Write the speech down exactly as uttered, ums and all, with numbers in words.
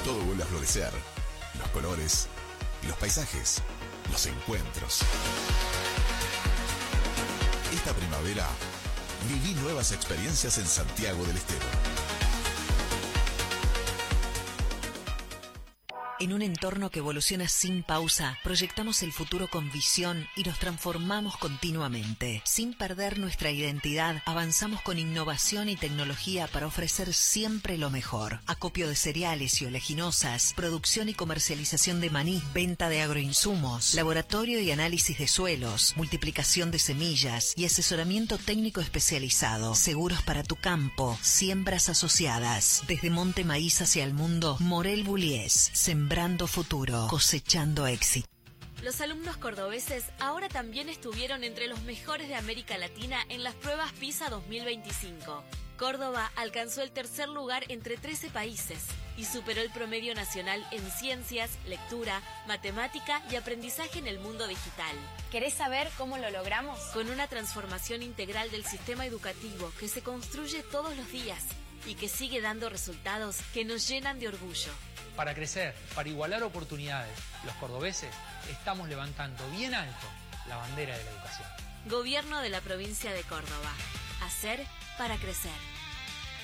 todo vuelve a florecer. Los colores, los paisajes, los encuentros. Esta primavera, viví nuevas experiencias en Santiago del Estero. En un entorno que evoluciona sin pausa, proyectamos el futuro con visión y nos transformamos continuamente. Sin perder nuestra identidad, avanzamos con innovación y tecnología para ofrecer siempre lo mejor. Acopio de cereales y oleaginosas, producción y comercialización de maní, venta de agroinsumos, laboratorio y análisis de suelos, multiplicación de semillas y asesoramiento técnico especializado. Seguros para tu campo, siembras asociadas. Desde Monte Maíz hacia el mundo, Morel Bullies. Sembrando futuro, cosechando éxito. Los alumnos cordobeses ahora también estuvieron entre los mejores de América Latina en las pruebas PISA dos mil veinticinco. Córdoba alcanzó el tercer lugar entre trece países y superó el promedio nacional en ciencias, lectura, matemática y aprendizaje en el mundo digital. ¿Querés saber cómo lo logramos? Con una transformación integral del sistema educativo que se construye todos los días y que sigue dando resultados que nos llenan de orgullo. Para crecer, para igualar oportunidades, los cordobeses estamos levantando bien alto la bandera de la educación. Gobierno de la provincia de Córdoba. Hacer para crecer.